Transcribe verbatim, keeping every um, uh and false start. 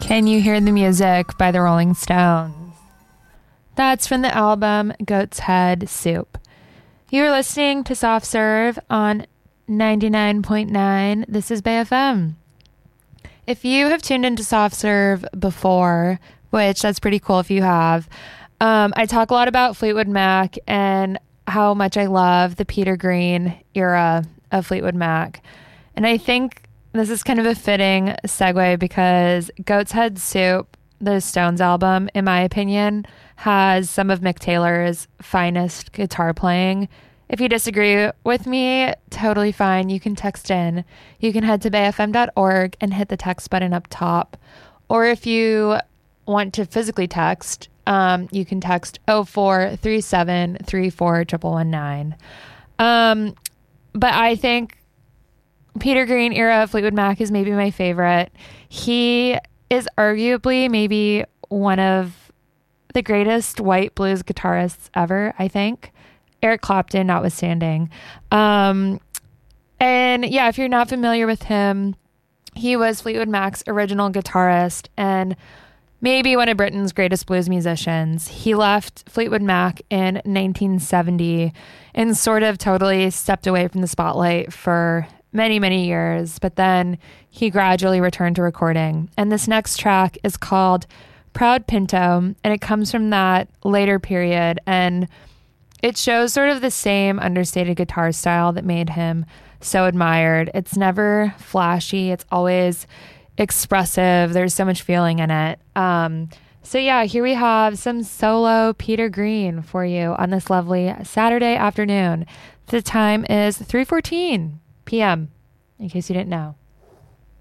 Can You Hear the Music by the Rolling Stones? That's from the album Goat's Head Soup. You're listening to Soft Serve on ninety-nine point nine. This is Bay F M. If you have tuned into Soft Serve before, which that's pretty cool if you have, um, I talk a lot about Fleetwood Mac and how much I love the Peter Green era of Fleetwood Mac. And I think this is kind of a fitting segue because Goat's Head Soup, the Stones album, in my opinion, has some of Mick Taylor's finest guitar playing. If you disagree with me, totally fine. You can text in. You can head to bay f m dot org and hit the text button up top. Or if you want to physically text, um, you can text oh four three seven three four one one one nine. Um, but I think Peter Green era of Fleetwood Mac is maybe my favorite. He is arguably maybe one of the greatest white blues guitarists ever, I think. Eric Clapton notwithstanding. Um, and yeah, if you're not familiar with him, he was Fleetwood Mac's original guitarist and maybe one of Britain's greatest blues musicians. He left Fleetwood Mac in nineteen seventy and sort of totally stepped away from the spotlight for many, many years, but then he gradually returned to recording. And this next track is called Proud Pinto, and it comes from that later period, and it shows sort of the same understated guitar style that made him so admired. It's never flashy. It's always expressive. There's so much feeling in it. Um, so yeah, here we have some solo Peter Green for you on this lovely Saturday afternoon. The time is three fourteen p.m. in case you didn't know.